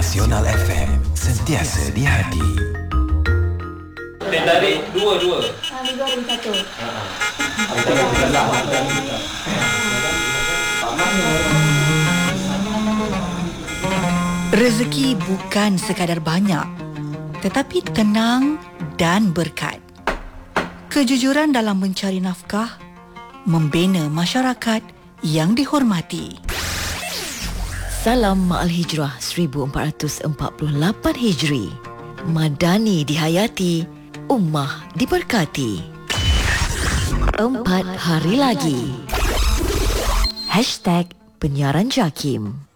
Nasional FM, sentiasa di hati. Tarik dua. Dua ada satu. Rezeki bukan sekadar banyak, tetapi tenang dan berkat. Kejujuran dalam mencari nafkah, membina masyarakat yang dihormati. Salam Ma'al Hijrah 1448 Hijri. Madani dihayati, ummah diberkati. 4 hari lagi. #Penyiaran Jakim.